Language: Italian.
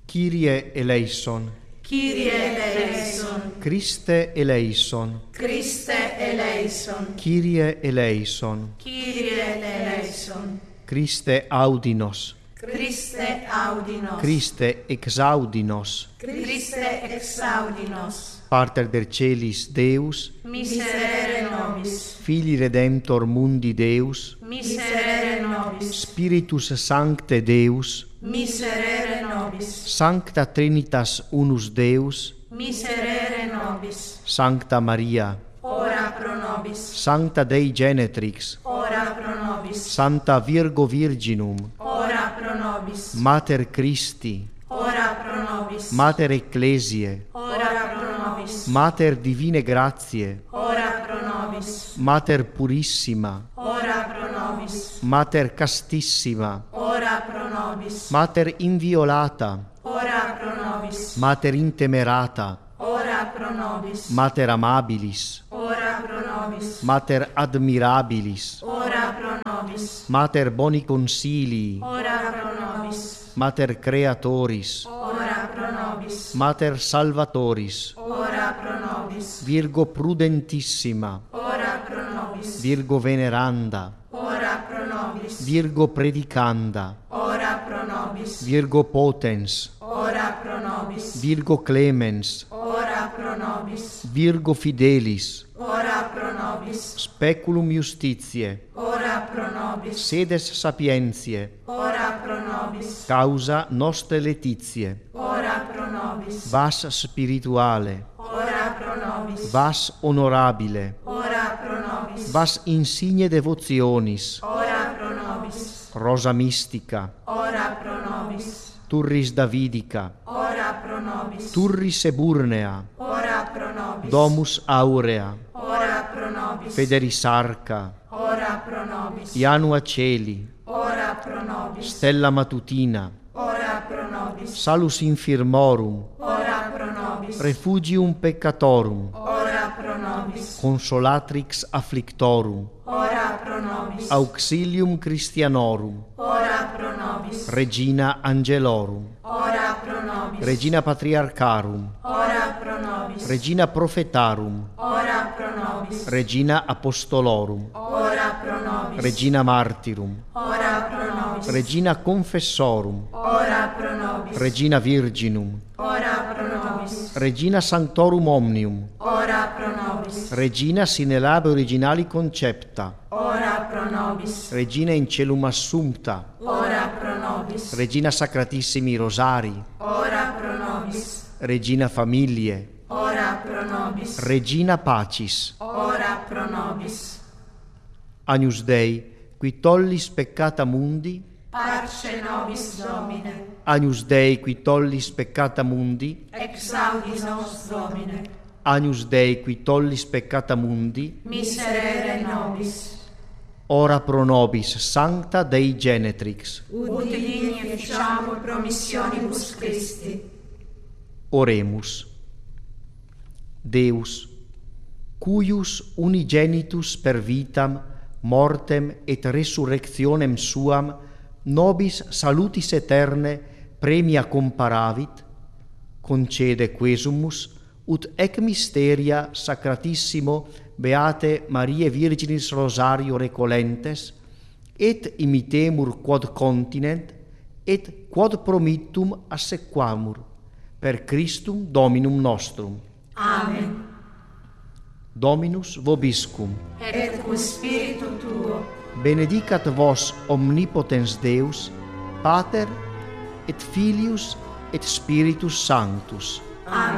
Kyrie eleison. Kyrie eleison. Christe eleison. Christe eleison. Kyrie eleison. Kyrie eleison. Christe audinos. Christe audinos. Christe exaudinos. Christe exaudinos. Pater der celis Deus, Miserere nobis. Filii Redemptor mundi Deus, Miserere nobis. Spiritus Sancte Deus, Miserere nobis. Sancta Trinitas unus Deus, Miserere nobis. Sancta Maria, Ora pro nobis. Sancta Dei Genetrix, Ora pro nobis. Santa Virgo Virginum, Ora pro nobis. Mater Christi, Ora pro nobis. Mater Ecclesiae, Ora pro nobis. Mater Divine Gratiae, Ora pro nobis. Mater Purissima, Ora pro nobis. Mater Castissima, Ora pro nobis. Mater Inviolata, Ora pro nobis. Mater Intemerata, Ora pro nobis. Mater Amabilis, Ora pro nobis. Mater Admirabilis, Ora pro nobis. Mater Boni Consilii, Ora pro nobis. Mater Creatoris, Ora pro nobis. Mater Salvatoris, Ora pro nobis. Virgo Prudentissima, Ora pro nobis. Virgo Veneranda, Ora pro nobis. Virgo Predicanda, Ora pro nobis. Virgo Potens, Ora pro nobis. Virgo Clemens, Ora pro nobis. Virgo Fidelis, Ora pro nobis. Speculum Justitiae, Ora pro nobis. Sedes Sapientiae, Ora pro nobis. Causa Nostre Laetitiae, Ora pro nobis. Vas Spirituale, Ora pro nobis. Vas Honorabile, Ora pro nobis. Vas Insigne Devotionis, Ora pro nobis. Rosa Mystica, Ora pro nobis. Turris Davidica, Ora pro nobis. Turris Eburnea, Ora pro nobis. Domus Aurea, Ora pro nobis. Federisarca, Ora pro nobis. Ianua Celi, Ora pro nobis. Stella Matutina, Ora pro nobis. Salus Infirmorum, Ora pro nobis. Refugium Peccatorum, Ora pro nobis. Consolatrix Afflictorum, Ora pro nobis. Auxilium Christianorum, Ora pro nobis. Regina Angelorum, Ora pro nobis. Regina Patriarcharum, Ora pro nobis. Regina Prophetarum, Ora pro nobis. Regina Apostolorum, Ora pro nobis. Regina Martyrum, Ora pro nobis. Regina Confessorum, Ora pro nobis. Regina Virginum, Ora pro nobis. Regina Sanctorum Omnium, Ora pro nobis. Regina sine labe originali concepta, Ora pro nobis. Regina in celum assumpta, Ora pro nobis. Regina Sacratissimi Rosari, Ora pro nobis. Regina Familiae, Ora pro nobis. Regina Pacis, Ora pro nobis. Agnus Dei, qui tollis peccata mundi, Parce nobis Domine. Agnus Dei, qui tollis peccata mundi, Exaudis nos Domine. Agnus Dei, qui tollis peccata mundi, Miserere nobis. ora pro nobis Sancta Dei Genetrix. Ut digni ficiamur promissionibus Christi. Oremus. Deus, cuius unigenitus per vitam, mortem et resurrectionem suam, nobis salutis eterne premia comparavit, concede quesumus, ut ec mysteria sacratissimo Beate Mariae Virginis Rosario recolentes, et imitemur quod continent, et quod promittum assequamur, per Christum Dominum nostrum. Amen. Dominus vobiscum. Et cum spiritu tuo. Benedicat vos omnipotens Deus, Pater et Filius et Spiritus Sanctus. Amen.